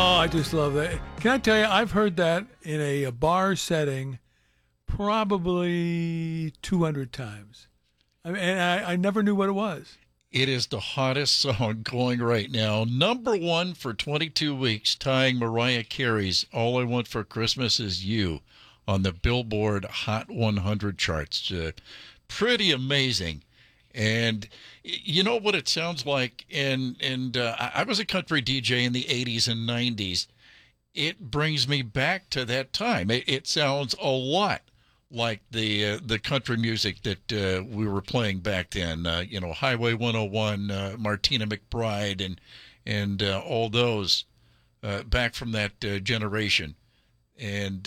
Oh, I just love that. Can I tell you, I've heard that in a bar setting probably 200 times. And I never knew what it was. It is the hottest song going right now. Number one for 22 weeks, tying Mariah Carey's All I Want for Christmas Is You on the Billboard Hot 100 charts. Pretty amazing. And you know what it sounds like? And I was a country DJ in the 80s and 90s. It brings me back to that time. It sounds a lot like the country music that we were playing back then. Highway 101, Martina McBride, and all those back from that generation. And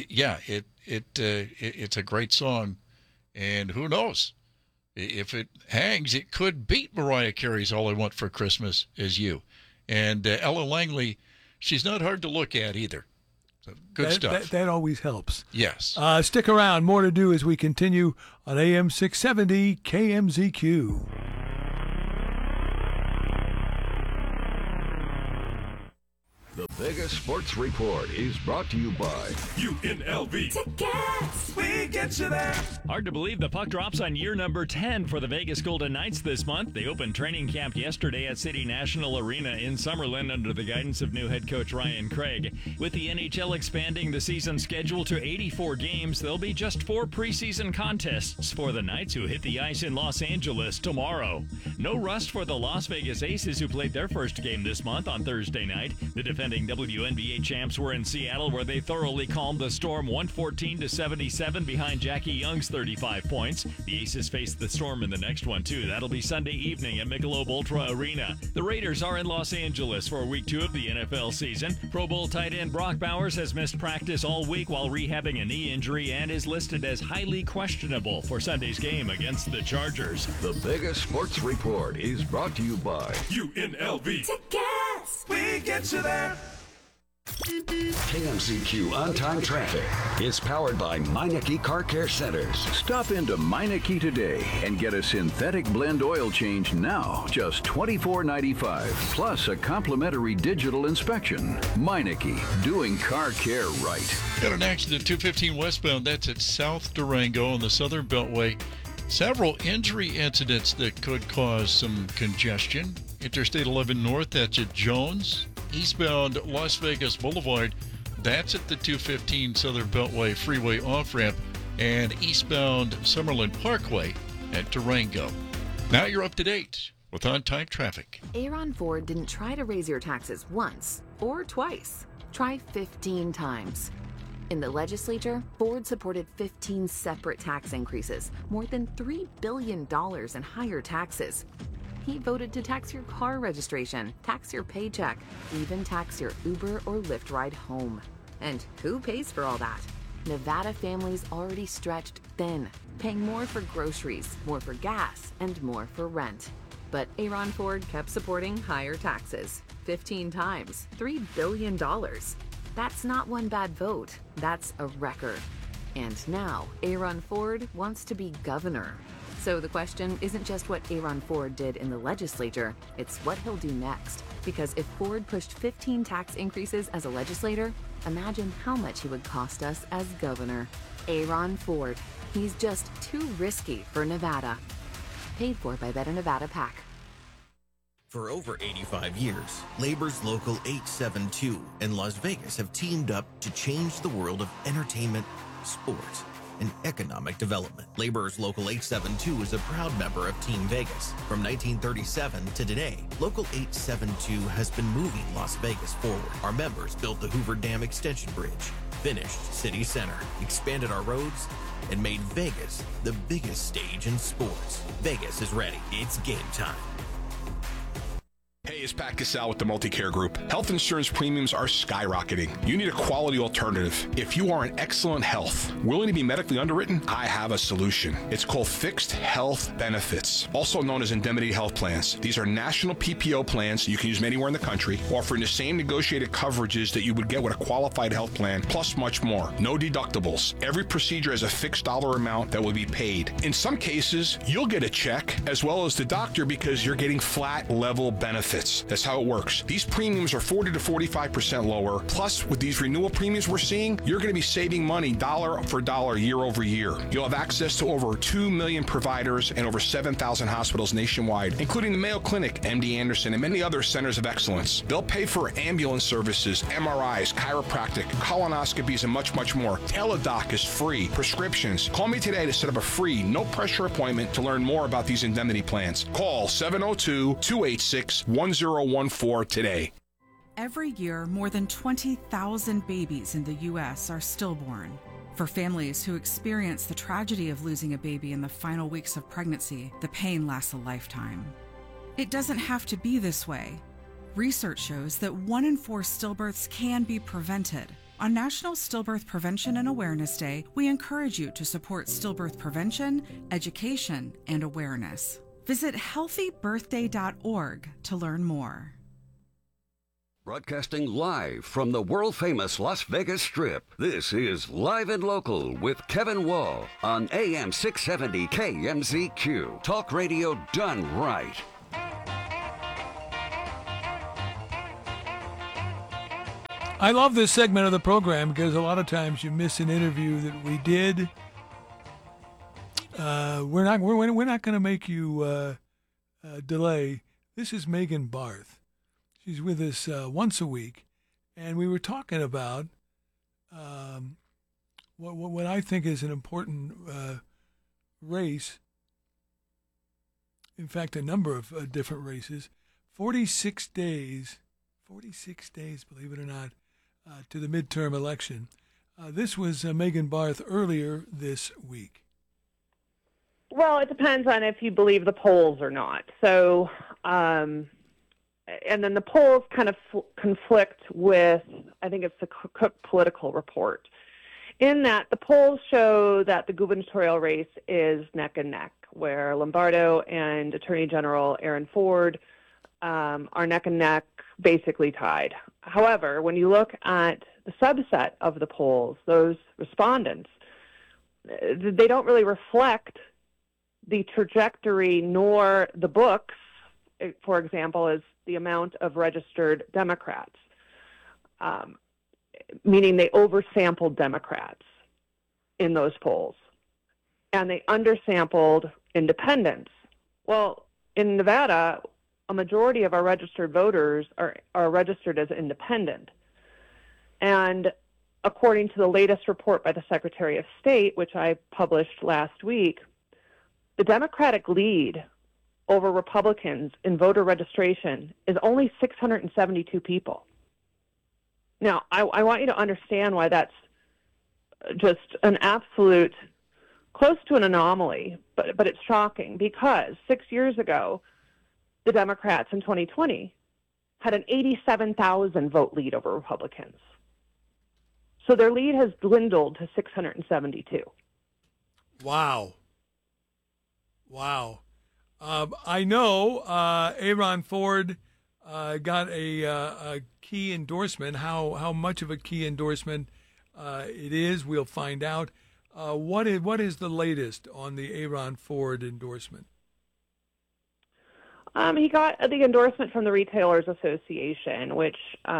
it's a great song. And who knows? If it hangs, it could beat Mariah Carey's All I Want for Christmas Is You. And Ella Langley, she's not hard to look at either. So good stuff. That always helps. Yes. Stick around. More to do as we continue on AM 670 KMZQ. The Vegas Sports Report is brought to you by UNLV. Tickets, we get you there. Hard to believe the puck drops on year number 10 for the Vegas Golden Knights this month. They opened training camp yesterday at City National Arena in Summerlin under the guidance of new head coach Ryan Craig. With the NHL expanding the season schedule to 84 games, there'll be just 4 preseason contests for the Knights, who hit the ice in Los Angeles tomorrow. No rust for the Las Vegas Aces, who played their first game this month on Thursday night. The defending WNBA champs were in Seattle, where they thoroughly calmed the Storm 114-77 behind Jackie Young's 35 points. The Aces face the Storm in the next one, too. That'll be Sunday evening at Michelob Ultra Arena. The Raiders are in Los Angeles for Week 2 of the NFL season. Pro Bowl tight end Brock Bowers has missed practice all week while rehabbing a knee injury and is listed as highly questionable for Sunday's game against the Chargers. The Vegas Sports Report is brought to you by UNLV. Tickets, we get you there. KMZQ On-Time Traffic is powered by Meineke Car Care Centers. Stop into Meineke today and get a synthetic blend oil change now, just $24.95, plus a complimentary digital inspection. Meineke, doing car care right. Got an accident 215 westbound. That's at South Durango on the Southern Beltway. Several injury incidents that could cause some congestion. Interstate 11 North, that's at Jones. Eastbound Las Vegas Boulevard, that's at the 215 Southern Beltway Freeway off-ramp, and eastbound Summerlin Parkway at Durango. Now you're up to date with on-time traffic. Aaron Ford didn't try to raise your taxes once or twice. Try 15 times. In the legislature, Ford supported 15 separate tax increases, more than $3 billion in higher taxes. He voted to tax your car registration, tax your paycheck, even tax your Uber or Lyft ride home. And who pays for all that? Nevada families already stretched thin, paying more for groceries, more for gas, and more for rent. But Aaron Ford kept supporting higher taxes, 15 times, $3 billion. That's not one bad vote, that's a record. And now, Aaron Ford wants to be governor. So the question isn't just what Aaron Ford did in the legislature, it's what he'll do next. Because if Ford pushed 15 tax increases as a legislator, imagine how much he would cost us as governor. Aaron Ford. He's just too risky for Nevada. Paid for by Better Nevada PAC. For over 85 years, Labor's Local 872 and Las Vegas have teamed up to change the world of entertainment, sports, and economic development. Labor's Local 872 is a proud member of Team Vegas. From 1937 to today, Local 872 has been moving Las Vegas forward. Our members built the Hoover Dam Extension Bridge, finished City Center, expanded our roads, and made Vegas the biggest stage in sports. Vegas is ready. It's game time. Hey, it's Pat Cassell with the Multicare Group. Health insurance premiums are skyrocketing. You need a quality alternative. If you are in excellent health, willing to be medically underwritten, I have a solution. It's called Fixed Health Benefits, also known as indemnity health plans. These are national PPO plans you can use anywhere in the country, offering the same negotiated coverages that you would get with a qualified health plan, plus much more. No deductibles. Every procedure has a fixed dollar amount that will be paid. In some cases, you'll get a check as well as the doctor because you're getting flat level benefits. benefits. That's how it works. These premiums are 40 to 45% lower. Plus, with these renewal premiums we're seeing, you're going to be saving money dollar for dollar year over year. You'll have access to over 2 million providers and over 7,000 hospitals nationwide, including the Mayo Clinic, MD Anderson, and many other centers of excellence. They'll pay for ambulance services, MRIs, chiropractic, colonoscopies, and much, much more. Teledoc is free. Prescriptions. Call me today to set up a free, no-pressure appointment to learn more about these indemnity plans. Call 702-286-1014 today. Every year, more than 20,000 babies in the U.S. are stillborn. For families who experience the tragedy of losing a baby in the final weeks of pregnancy, the pain lasts a lifetime. It doesn't have to be this way. Research shows that 1 in 4 stillbirths can be prevented. On National Stillbirth Prevention and Awareness Day, we encourage you to support stillbirth prevention, education, and awareness. Visit healthybirthday.org to learn more. Broadcasting live from the world-famous Las Vegas Strip, this is Live and Local with Kevin Wall on AM 670 KMZQ. Talk radio done right. I love this segment of the program because a lot of times you miss an interview that we did. We're not going to make you delay. This is Megan Barth. She's with us once a week, and we were talking about what I think is an important race. In fact, a number of different races. 46 days, believe it or not, to the midterm election. This was Megan Barth earlier this week. Well, it depends on if you believe the polls or not. So, and then the polls kind of conflict with, I think it's the Cook Political Report, in that the polls show that the gubernatorial race is neck and neck, where Lombardo and Attorney General Aaron Ford are neck and neck, basically tied. However, when you look at the subset of the polls, those respondents, they don't really reflect the trajectory nor the books, for example, as the amount of registered Democrats, meaning they oversampled Democrats in those polls, and they undersampled independents. Well, in Nevada, a majority of our registered voters are registered as independent. And according to the latest report by the Secretary of State, which I published last week, the Democratic lead over Republicans in voter registration is only 672 people. Now, I want you to understand why that's just an absolute, close to an anomaly, but it's shocking, because 6 years ago, the Democrats in 2020 had an 87,000 vote lead over Republicans. So their lead has dwindled to 672. Wow. I know Aaron Ford got a key endorsement. How much of a key endorsement it is, we'll find out. What is the latest on the Aaron Ford endorsement? He got the endorsement from the Retailers Association, which,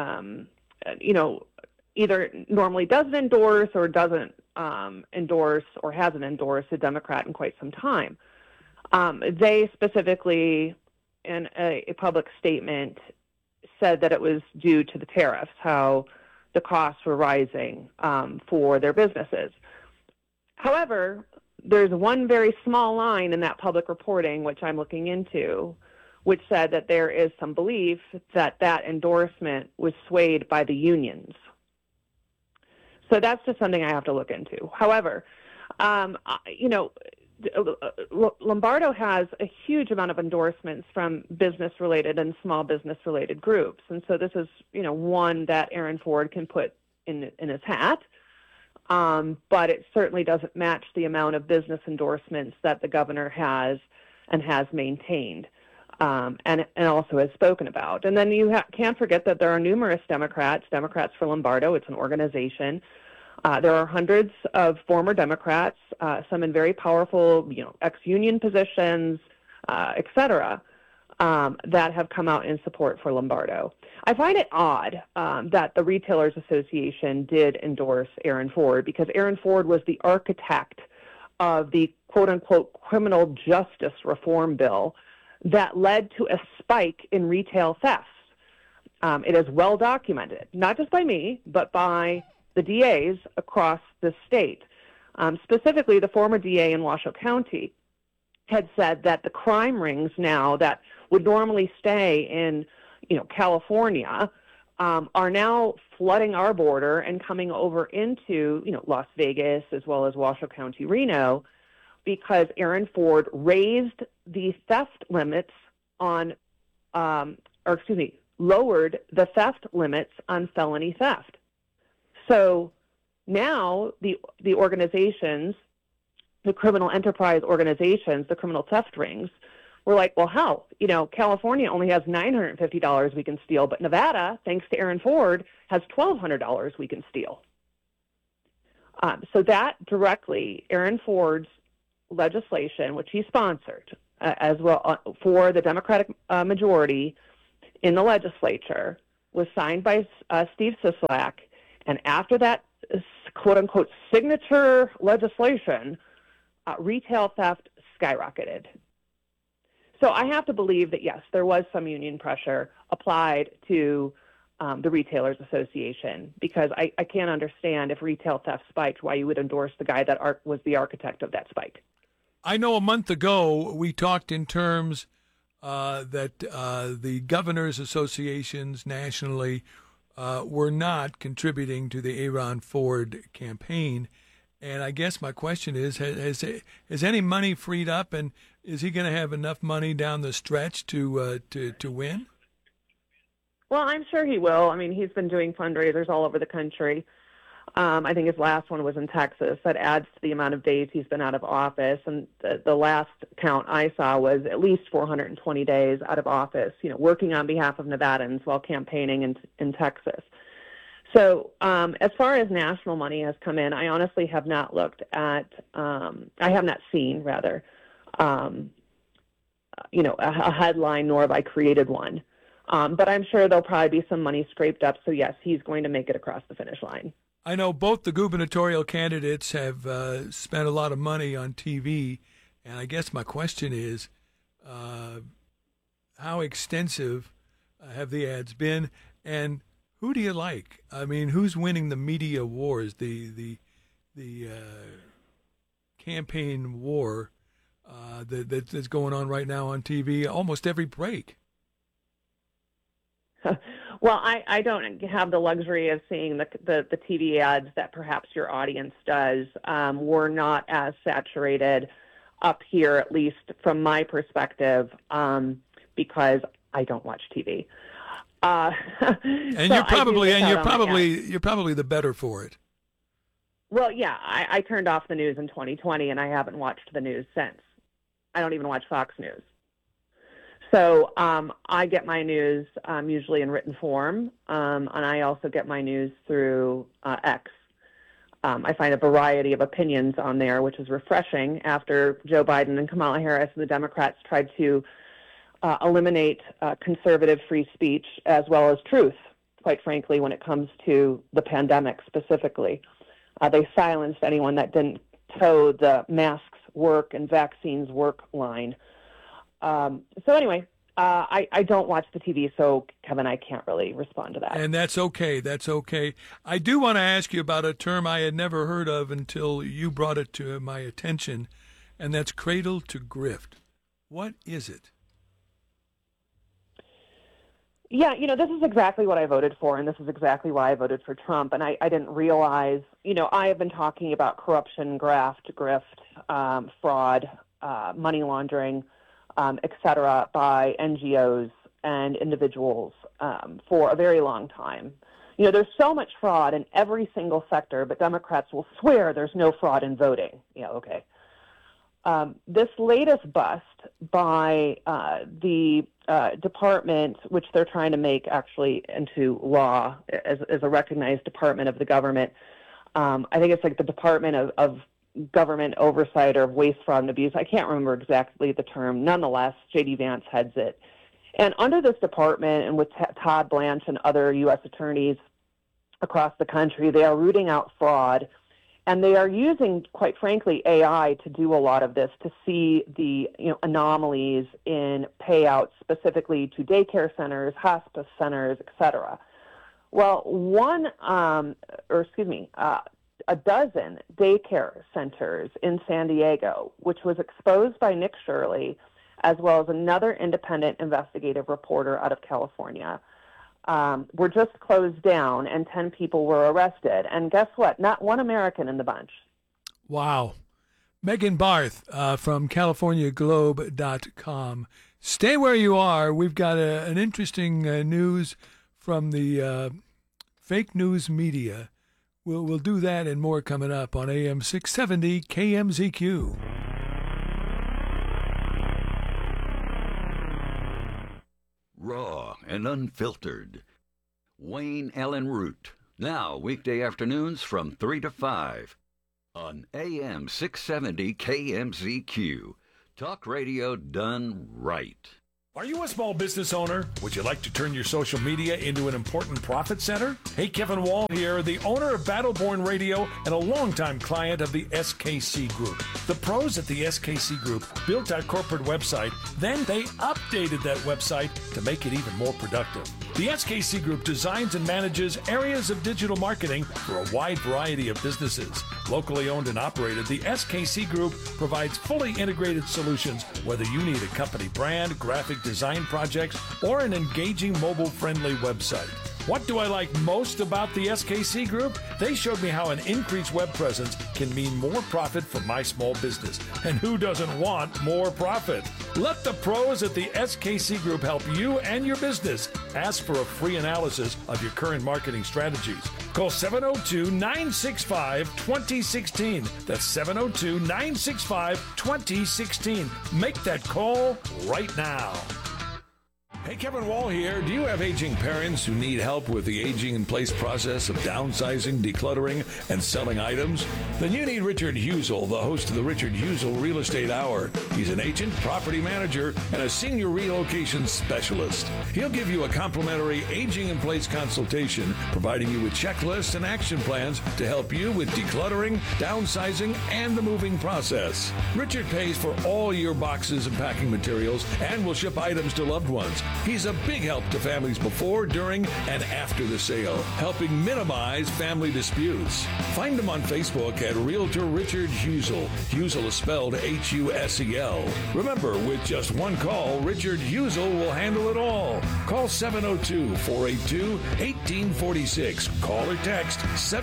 either normally doesn't endorse or doesn't endorse or hasn't endorsed a Democrat in quite some time. They specifically, in a public statement, said that it was due to the tariffs, how the costs were rising for their businesses. However, there's one very small line in that public reporting, which I'm looking into, which said that there is some belief that that endorsement was swayed by the unions. So that's just something I have to look into. However, Lombardo has a huge amount of endorsements from business-related and small business-related groups. And so this is, one that Aaron Ford can put in his hat. But it certainly doesn't match the amount of business endorsements that the governor has and has maintained. And also has spoken about. And then you can't forget that there are numerous Democrats for Lombardo. It's an organization. There are hundreds of former Democrats, some in very powerful, ex-union positions, et cetera, that have come out in support for Lombardo. I find it odd that the Retailers Association did endorse Aaron Ford, because Aaron Ford was the architect of the quote-unquote criminal justice reform bill that led to a spike in retail thefts. It is well documented, not just by me, but by the DAs across the state. Specifically, the former DA in Washoe County had said that the crime rings now that would normally stay in, California, are now flooding our border and coming over into, Las Vegas as well as Washoe County, Reno, because Aaron Ford raised the theft limits on, lowered the theft limits on felony theft. So now the organizations, the criminal enterprise organizations, the criminal theft rings, were like, well, how? California only has $950 we can steal, but Nevada, thanks to Aaron Ford, has $1,200 we can steal. So that directly, Aaron Ford's legislation, which he sponsored as well for the Democratic majority in the legislature, was signed by Steve Sisolak. And after that, quote-unquote, signature legislation, retail theft skyrocketed. So I have to believe that, yes, there was some union pressure applied to the Retailers Association, because I can't understand, if retail theft spiked, why you would endorse the guy that was the architect of that spike. I know a month ago we talked in terms that the governors' associations nationally were not contributing to the Aaron Ford campaign. And I guess my question is, has any money freed up, and is he going to have enough money down the stretch to win? Well, I'm sure he will. I mean, he's been doing fundraisers all over the country. I think his last one was in Texas. That adds to the amount of days he's been out of office. And the last count I saw was at least 420 days out of office, working on behalf of Nevadans while campaigning in Texas. So as far as national money has come in, I honestly have not looked at, I have not seen, rather, a headline, nor have I created one. But I'm sure there'll probably be some money scraped up. So, yes, he's going to make it across the finish line. I know both the gubernatorial candidates have spent a lot of money on TV. And I guess my question is, how extensive have the ads been? And who do you like? I mean, who's winning the media wars, the campaign war that's going on right now on TV almost every break? Well, I don't have the luxury of seeing the TV ads that perhaps your audience does. We're not as saturated up here, at least from my perspective, because I don't watch TV. And so you're probably the better for it. Well, yeah, I turned off the news in 2020, and I haven't watched the news since. I don't even watch Fox News. So I get my news usually in written form, and I also get my news through X. I find a variety of opinions on there, which is refreshing after Joe Biden and Kamala Harris and the Democrats tried to eliminate conservative free speech as well as truth, quite frankly, when it comes to the pandemic specifically. They silenced anyone that didn't toe the masks work and vaccines work line. So anyway, I don't watch the TV, so Kevin, I can't really respond to that. And that's okay. That's okay. I do want to ask you about a term I had never heard of until you brought it to my attention, and that's cradle to grift. What is it? Yeah, this is exactly what I voted for, and this is exactly why I voted for Trump. And I didn't realize, I have been talking about corruption, graft, grift, fraud, money laundering, et cetera, by NGOs and individuals for a very long time. There's so much fraud in every single sector, but Democrats will swear there's no fraud in voting. Yeah, okay. This latest bust by the department, which they're trying to make actually into law as a recognized department of the government, I think it's like the Department of Government Oversight or Waste, Fraud, and Abuse. I can't remember exactly the term. Nonetheless, J.D. Vance heads it, And under this department and with Todd Blanche and other U.S. attorneys across the country, they are rooting out fraud. And they are using, quite frankly, AI to do a lot of this, to see the anomalies in payouts specifically to daycare centers, hospice centers, et cetera. Well, a dozen daycare centers in San Diego, which was exposed by Nick Shirley, as well as another independent investigative reporter out of California, were just closed down, and 10 people were arrested. And guess what? Not one American in the bunch. Wow. Megan Barth from CaliforniaGlobe.com. Stay where you are. We've got an interesting news from the fake news media. We'll do that and more coming up on AM 670 KMZQ. Raw and unfiltered. Wayne Allen Root. Now, weekday afternoons from 3 to 5 on AM 670 KMZQ. Talk radio done right. Are you a small business owner? Would you like to turn your social media into an important profit center? Hey, Kevin Wall here, the owner of Battleborn Radio and a longtime client of the SKC Group. The pros at the SKC Group built our corporate website, then they updated that website to make it even more productive. The SKC Group designs and manages areas of digital marketing for a wide variety of businesses. Locally owned and operated, the SKC Group provides fully integrated solutions, whether you need a company brand, graphic design projects, or an engaging mobile-friendly website. What do I like most about the SKC Group? They showed me how an increased web presence can mean more profit for my small business. And who doesn't want more profit? Let the pros at the SKC Group help you and your business. Ask for a free analysis of your current marketing strategies. Call 702-965-2016. That's 702-965-2016. Make that call right now. Hey, Kevin Wall here. Do you have aging parents who need help with the aging-in-place process of downsizing, decluttering, and selling items? Then you need Richard Husel, the host of the Richard Husel Real Estate Hour. He's an agent, property manager, and a senior relocation specialist. He'll give you a complimentary aging-in-place consultation, providing you with checklists and action plans to help you with decluttering, downsizing, and the moving process. Richard pays for all your boxes and packing materials and will ship items to loved ones. He's a big help to families before, during, and after the sale, helping minimize family disputes. Find him on Facebook at Realtor Richard Husel. Husel is spelled Husel. Remember, with just one call, Richard Husel will handle it all. Call 702-482-1846. Call or text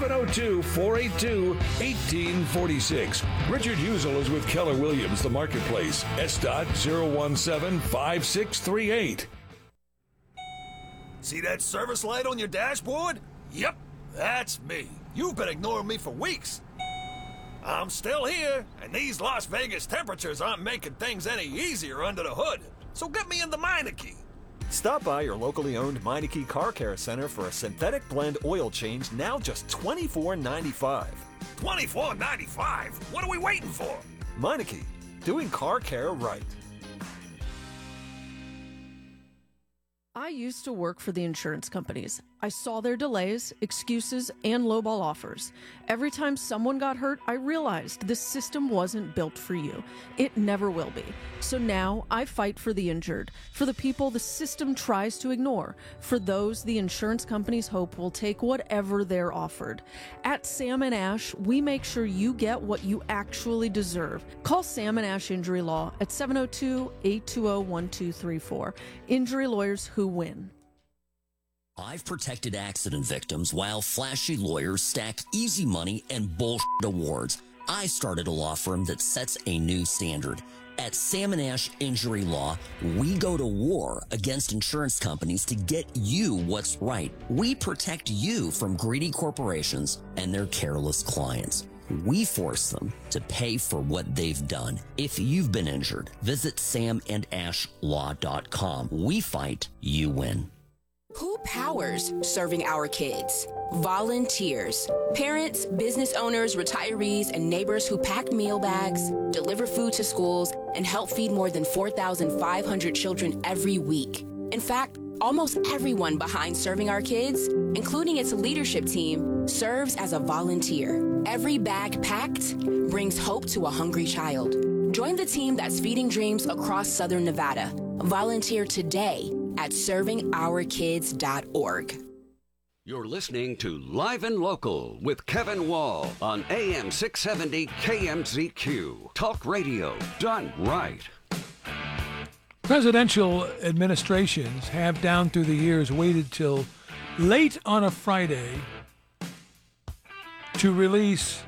702-482-1846. Richard Husel is with Keller Williams, the Marketplace. S.0175638. See that service light on your dashboard? Yep, that's me. You've been ignoring me for weeks. I'm still here, and these Las Vegas temperatures aren't making things any easier under the hood. So get me in the Meineke. Stop by your locally owned Meineke Car Care Center for a synthetic blend oil change, now just $24.95. $24.95? What are we waiting for? Meineke, doing car care right. I used to work for the insurance companies. I saw their delays, excuses, and lowball offers. Every time someone got hurt, I realized this system wasn't built for you. It never will be. So now I fight for the injured, for the people the system tries to ignore, for those the insurance companies hope will take whatever they're offered. At Sam & Ash, we make sure you get what you actually deserve. Call Sam & Ash Injury Law at 702-820-1234. Injury lawyers who win. I've protected accident victims while flashy lawyers stack easy money and bullshit awards. I started a law firm that sets a new standard. At Sam & Ash Injury Law, we go to war against insurance companies to get you what's right. We protect you from greedy corporations and their careless clients. We force them to pay for what they've done. If you've been injured, visit samandashlaw.com. We fight, you win. Who powers serving our kids? Volunteers. Parents, business owners, retirees, and neighbors who pack meal bags, deliver food to schools, and help feed more than 4,500 children every week. In fact, almost everyone behind Serving Our Kids, including its leadership team, serves as a volunteer. Every bag packed brings hope to a hungry child. Join the team that's feeding dreams across Southern Nevada. Volunteer today at ServingOurKids.org. You're listening to Live and Local with Kevin Wall on AM 670 KMZQ. Talk radio done right. Presidential administrations have, down through the years, waited till late on a Friday to release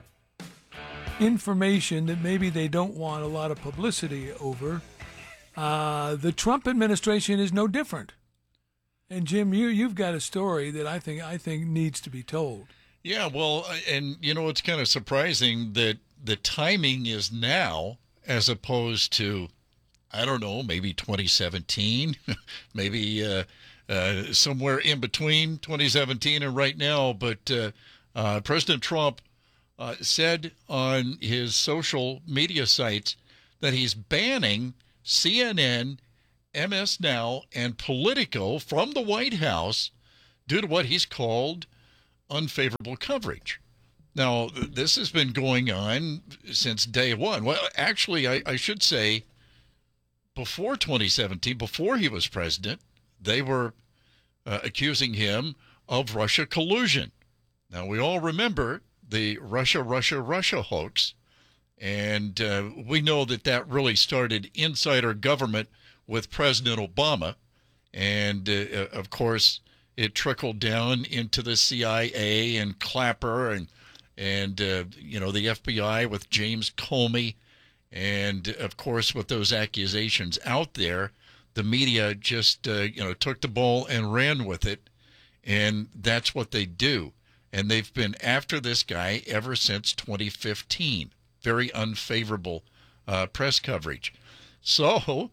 information that maybe they don't want a lot of publicity over. The Trump administration is no different. And Jim, you've got a story that I think needs to be told. Yeah, well, and it's kind of surprising that the timing is now as opposed to, I don't know, maybe 2017, maybe somewhere in between 2017 and right now. But President Trump said on his social media sites that he's banning CNN, MS Now, and Politico from the White House due to what he's called unfavorable coverage. Now, this has been going on since day one. Well, actually, I should say before 2017, before he was president, they were accusing him of Russia collusion. Now, we all remember the Russia hoax, and we know that really started inside our government with President Obama, and of course it trickled down into the CIA and Clapper and the FBI with James Comey, and of course with those accusations out there, the media just took the ball and ran with it, and that's what they do. And they've been after this guy ever since 2015. Very unfavorable press coverage. So.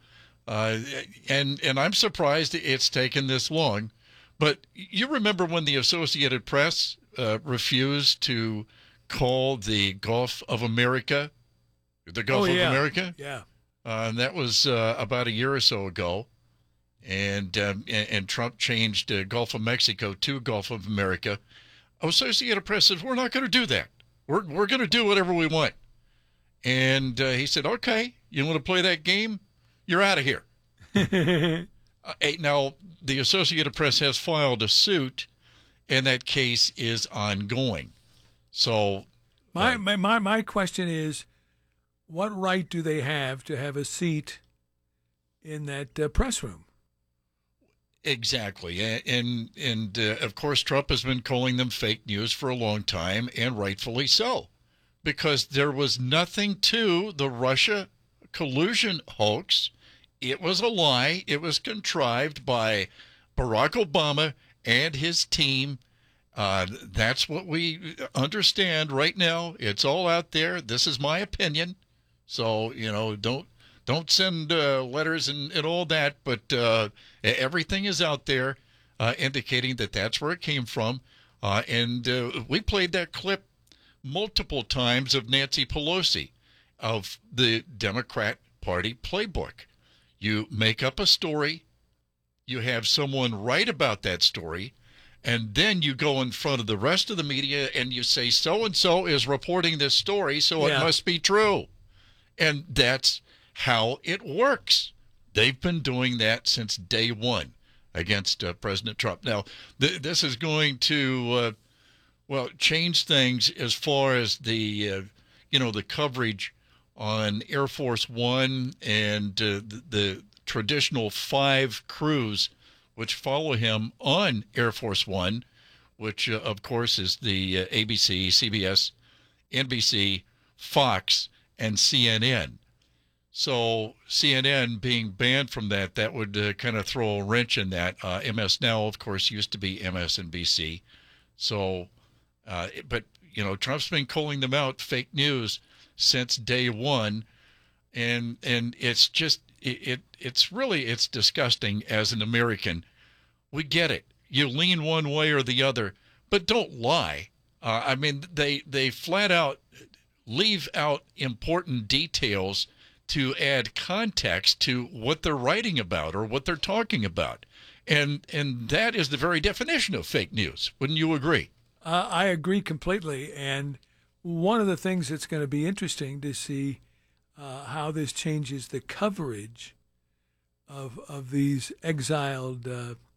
And I'm surprised it's taken this long. But you remember when the Associated Press refused to call the Gulf of America, the Gulf of America? Yeah. And that was about a year or so ago. And Trump changed Gulf of Mexico to Gulf of America. Associated Press said, we're not going to do that. We're going to do whatever we want. And he said, okay, you want to play that game? You're out of here. Now, the Associated Press has filed a suit, and that case is ongoing. So, my question is, what right do they have to have a seat in that press room? Exactly, and of course, Trump has been calling them fake news for a long time, and rightfully so, because there was nothing to the Russia collusion hoax. It was a lie. It was contrived by Barack Obama and his team. That's what we understand right now. It's all out there. This is my opinion. So, don't send letters and all that. But everything is out there indicating that that's where it came from. And we played that clip multiple times of Nancy Pelosi, of the Democrat Party playbook. You make up a story, you have someone write about that story, and then you go in front of the rest of the media and you say, so-and-so is reporting this story, so it must be true. And that's how it works. They've been doing that since day one against President Trump. Now, this is going to, change things as far as the coverage on Air Force One and the traditional 5 crews which follow him on Air Force One, which, of course, is the ABC, CBS, NBC, Fox, and CNN. So CNN being banned from that would kind of throw a wrench in that. MS Now, of course, used to be MSNBC. So, but, Trump's been calling them out fake news since day one, and it's just it's disgusting. As an American, we get it. You lean one way or the other, but don't lie. They flat out leave out important details to add context to what they're writing about or what they're talking about. And that is the very definition of fake news. Wouldn't you agree? I agree completely. And one of the things that's going to be interesting to see how this changes the coverage of these exiled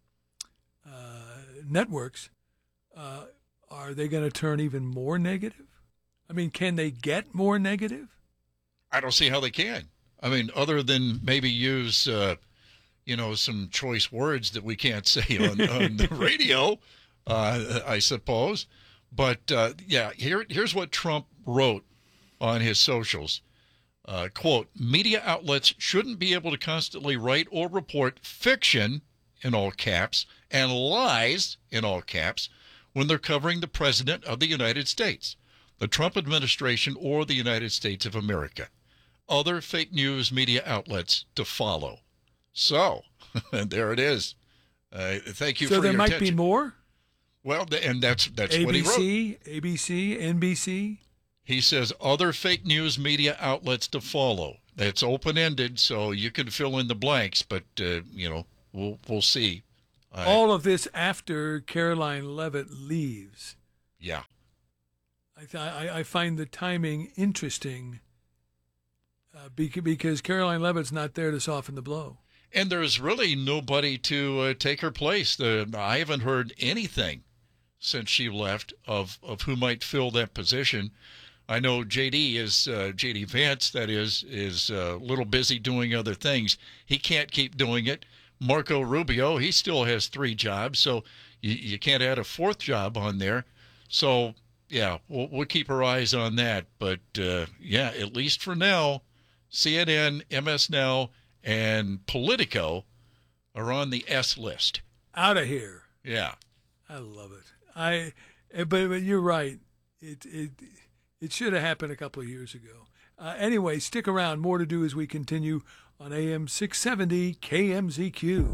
networks. Are they going to turn even more negative? I mean, can they get more negative? I don't see how they can. I mean, other than maybe use, some choice words that we can't say on the radio, I suppose. But, here's what Trump wrote on his socials. Quote, media outlets shouldn't be able to constantly write or report fiction, in all caps, and lies, in all caps, when they're covering the President of the United States, the Trump administration, or the United States of America. Other fake news media outlets to follow. So, there it is. Thank you for your attention. So there might be more? Well, and that's ABC, what he wrote. ABC, NBC? He says other fake news media outlets to follow. It's open-ended, so you can fill in the blanks, but, we'll see. All of this after Caroline Leavitt leaves. Yeah. I find the timing interesting because Caroline Leavitt's not there to soften the blow. And there's really nobody to take her place. I haven't heard anything since she left of who might fill that position. I know J.D. Vance, that is a little busy doing other things. He can't keep doing it. Marco Rubio, he still has 3 jobs, so you can't add a 4th job on there. So, yeah, we'll keep our eyes on that. But, at least for now, CNN, MS Now, and Politico are on the S list. Out of here. Yeah. I love it. But you're right. It should have happened a couple of years ago. Anyway, stick around. More to do as we continue on AM 670 KMZQ.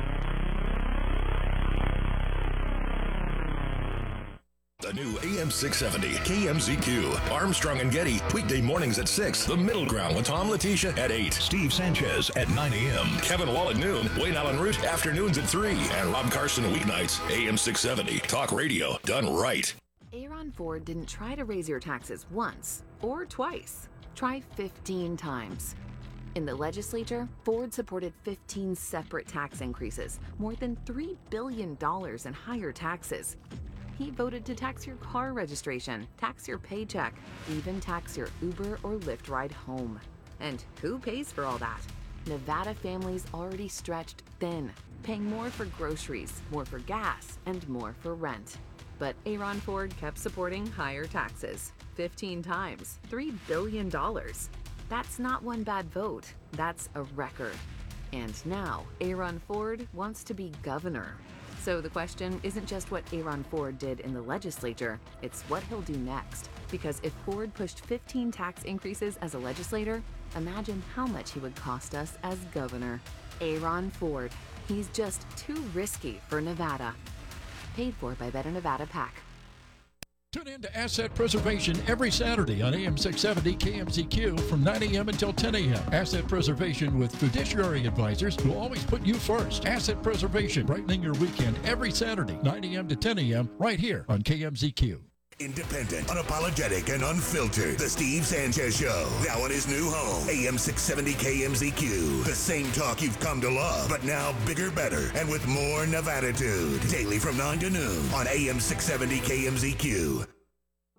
The new AM 670 KMZQ. Armstrong and Getty, weekday mornings at 6. The Middle Ground with Tom Letitia at 8. Steve Sanchez at 9 a.m. Kevin Wall at noon. Wayne Allen Root, afternoons at 3. And Rob Carson, weeknights. AM 670. Talk radio done right. Aaron Ford didn't try to raise your taxes once or twice. Try 15 times. In the legislature, Ford supported 15 separate tax increases, more than $3 billion in higher taxes. He voted to tax your car registration, tax your paycheck, even tax your Uber or Lyft ride home. And who pays for all that? Nevada families already stretched thin, paying more for groceries, more for gas, and more for rent. But Aaron Ford kept supporting higher taxes, 15 times, $3 billion. That's not one bad vote, that's a record. And now, Aaron Ford wants to be governor. So the question isn't just what Aaron Ford did in the legislature, it's what he'll do next. Because if Ford pushed 15 tax increases as a legislator, imagine how much he would cost us as governor. Aaron Ford. He's just too risky for Nevada. Paid for by Better Nevada PAC. Tune in to Asset Preservation every Saturday on AM 670 KMZQ from 9 a.m. until 10 a.m. Asset Preservation with fiduciary advisors who always put you first. Asset Preservation, brightening your weekend every Saturday, 9 a.m. to 10 a.m. right here on KMZQ. Independent, unapologetic, and unfiltered. The Steve Sanchez Show. Now in his new home, AM 670 KMZQ. The same talk you've come to love, but now bigger, better, and with more Nevada-tude. Daily from 9 to noon on AM 670 KMZQ.